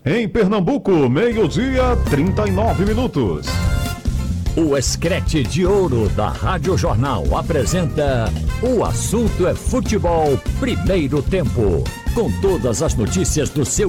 Em Pernambuco, 12:39. O Escrete de Ouro da Rádio Jornal apresenta O Assunto é Futebol, primeiro tempo. Com todas as notícias do seu